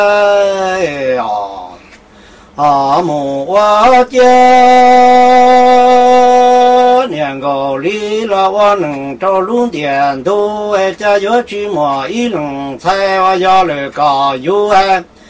呀，阿母我家年高里了，我能找龙点头，家要去买一笼菜，我要来搞油哎。